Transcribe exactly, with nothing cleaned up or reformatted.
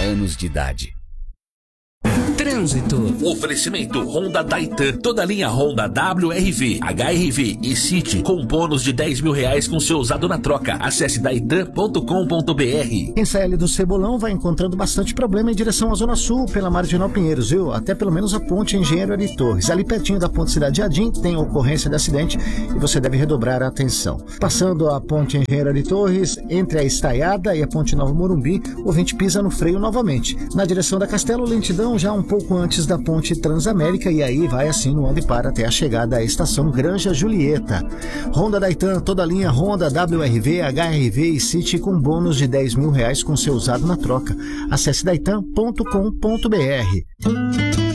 anos de idade. Trânsito. Oferecimento Honda Titan, toda linha Honda W R V, H R V e City com bônus de dez mil reais com seu usado na troca. Acesse daitan ponto com ponto br. Quem sai ali do Cebolão vai encontrando bastante problema em direção à Zona Sul, pela Marginal Pinheiros, viu? Até pelo menos a ponte Engenheiro Ari Torres. Ali pertinho da ponte Cidade Jardim tem ocorrência de acidente e você deve redobrar a atenção. Passando a ponte Engenheiro Ari Torres, entre a Estaiada e a ponte Nova Morumbi, o ouvinte pisa no freio novamente. Na direção da Castelo, lentidão já um pouco antes da ponte Transamérica e aí vai assim no onde para até a chegada à estação Granja Julieta. Honda Titan, toda linha Honda W R V, H R V e City com bônus de dez mil reais com seu usado na troca. Acesse daitan ponto com ponto br.